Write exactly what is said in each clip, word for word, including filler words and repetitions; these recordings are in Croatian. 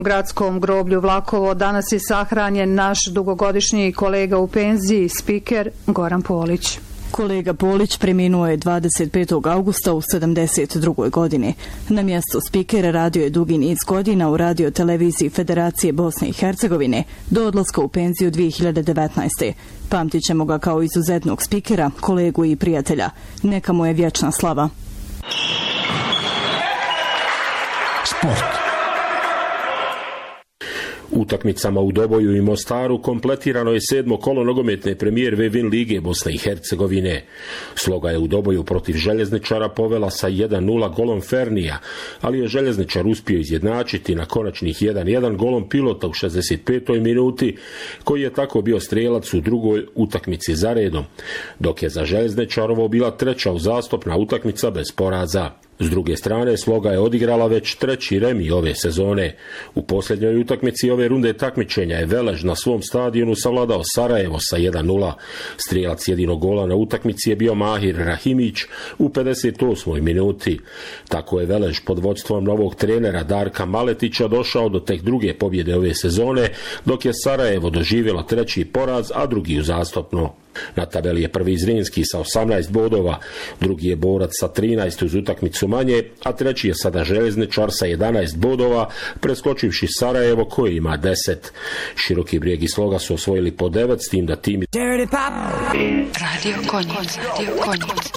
U gradskom groblju Vlakovo danas je sahranjen naš dugogodišnji kolega u penziji, spiker Goran Polić. Kolega Polić preminuo je dvadeset petog augusta u sedamdeset drugoj godini. Na mjestu spikera radio je dugi niz godina u radio televiziji Federacije Bosne i Hercegovine do odlaska u penziju dvije hiljade devetnaeste. Pamtit ćemo ga kao izuzetnog spikera, kolegu i prijatelja. Neka mu je vječna slava. Sport. Utakmicama u Doboju i Mostaru kompletirano je sedmo kolo nogometne premijer Vevin Lige Bosne i Hercegovine. Sloga je u Doboju protiv Željezničara povela sa jedan nula golom Fernija, ali je Željezničar uspio izjednačiti na konačnih jedan jedan golom Pilota u šezdeset petoj minuti, koji je tako bio strijelac u drugoj utakmici za redom, dok je za Željezničarovo bila treća uzastopna utakmica bez poraza. S druge strane, Sloga je odigrala već treći remi ove sezone. U posljednjoj utakmici ove runde takmičenja je Velež na svom stadionu savladao Sarajevo sa jedan nula. Strijelac jedinog gola na utakmici je bio Mahir Rahimić u pedeset osmoj minuti. Tako je Velež pod vodstvom novog trenera Darka Maletića došao do tek druge pobjede ove sezone, dok je Sarajevo doživjelo treći poraz, a drugi uzastopno. Na tabeli je prvi Zrinski sa osamnaest bodova, drugi je Borac sa trinaest uz utakmicu manje, a treći je sada Željezničar sa jedanaest bodova, preskočivši Sarajevo koji ima deset. Široki Brijeg i Sloga su osvojili po devet, s tim da tim... Radio Konjic, Radio Konjic.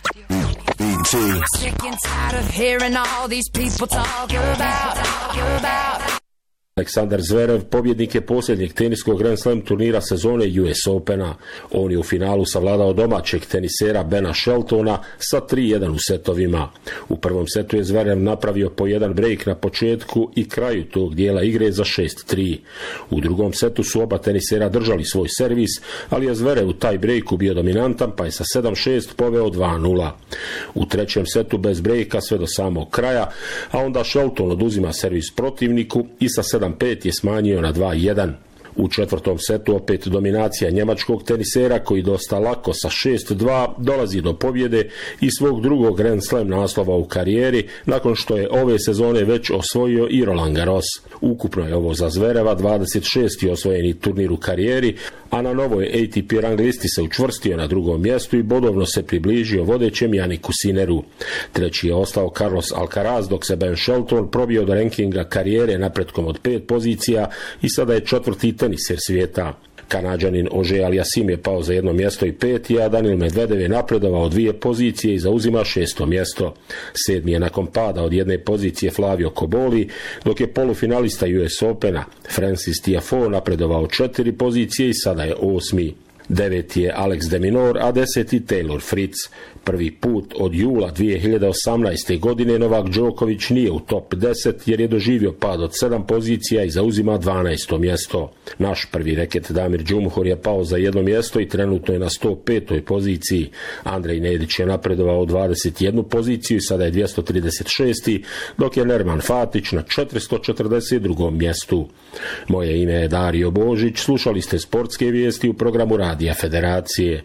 Aleksandar Zverev pobjednik je posljednjeg teniskog Grand Slam turnira sezone U S Opena. On je u finalu savladao domaćeg tenisera Bena Sheltona sa tri jedan u setovima. U prvom setu je Zverev napravio po jedan break na početku i kraju tog dijela igre za šest tri. U drugom setu su oba tenisera držali svoj servis, ali je Zverev u taj breaku bio dominantan, pa je sa sedam šest poveo dva nula. U trećem setu bez breaka sve do samog kraja, a onda Shelton oduzima servis protivniku i sa sedam pet je smanjio na dva jedan. U četvrtom setu opet dominacija njemačkog tenisera koji dosta lako sa šest dva dolazi do pobjede i svog drugog Grand Slam naslova u karijeri, nakon što je ove sezone već osvojio i Roland Garros. Ukupno je ovo za Zvereva dvadeset šesti osvojeni turnir u karijeri, a na novoj A T P rang listi se učvrstio na drugom mjestu i bodovno se približio vodećem Janiku Sineru. Treći je ostao Carlos Alcaraz, dok se Ben Shelton probio do rankinga karijere napretkom od pet pozicija i sada je četvrti teniser svijeta. Kanađanin Ože Aliasim je pao za jedno mjesto i peti, a Danil Medvedev je napredovao dvije pozicije i zauzima šesto mjesto. Sedmi je nakon pada od jedne pozicije Flavio Koboli, dok je polufinalista U S Opena Francis Tiafoe napredovao četiri pozicije i sada je osmi. Deveti je Alex de Minaur, a deseti Taylor Fritz. Prvi put od jula dvije hiljade osamnaeste. godine Novak Đoković nije u top deset jer je doživio pad od sedam pozicija i zauzima dvanaesto mjesto. Naš prvi reket Damir Džumhur je pao za jedno mjesto i trenutno je na sto petoj poziciji. Andrej Nedić je napredovao dvadeset jednu poziciju i sada je dvjesto trideset šesti. dok je Nerman Fatić na četiristo četrdeset drugom mjestu. Moje ime je Dario Božić, slušali ste sportske vijesti u programu Radija Federacije.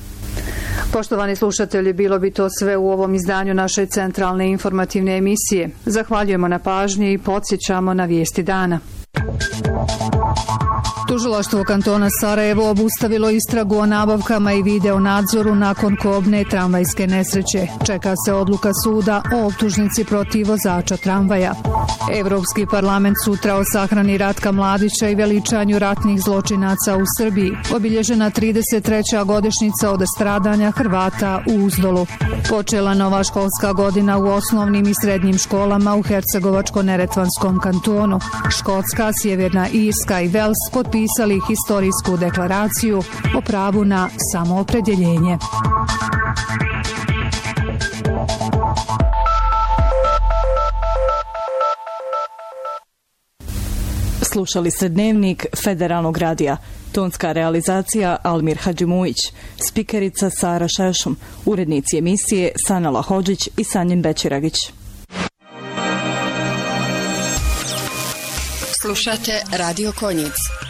Poštovani slušatelji, bilo bi to sve u ovom izdanju naše centralne informativne emisije. Zahvaljujemo na pažnji i podsjećamo na vijesti dana. Tužilaštvo kantona Sarajevo obustavilo istragu o nabavkama i video nadzoru nakon kobne tramvajske nesreće. Čeka se odluka suda o optužnici protiv vozača tramvaja. Evropski parlament sutra o sahrani Ratka Mladića i veličanju ratnih zločinaca u Srbiji. Obilježena trideset treća godišnjica od stradanja Hrvata u Uzdolu. Počela nova školska godina u osnovnim i srednjim školama u Hercegovačko-neretvanskom kantonu. Škotska, Sjeverna Irska i Vels potpisali historijsku deklaraciju o pravu na samoopredjeljenje. Slušali ste dnevnik Federalnog radija. Tonska realizacija Almir Hadžimujić, spikerica Sara Šešum, urednici emisije Sanala Hodžić i Sanjin Bećiragić. Slušate Radio Konjic.